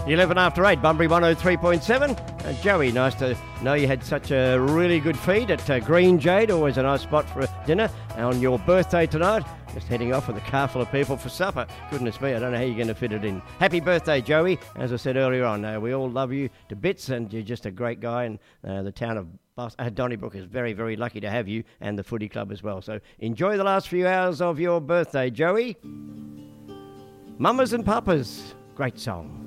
11 after 8, Bunbury 103.7. Joey, nice to know you had such a really good feed at Green Jade, always a nice spot for dinner. On your birthday tonight, just heading off with a car full of people for supper. Goodness me, I don't know how you're going to fit it in. Happy birthday, Joey. As I said earlier on, we all love you to bits, and you're just a great guy, and the town of Donnybrook is very, very lucky to have you, and the footy club as well. So enjoy the last few hours of your birthday, Joey. Mamas and Papas, great song.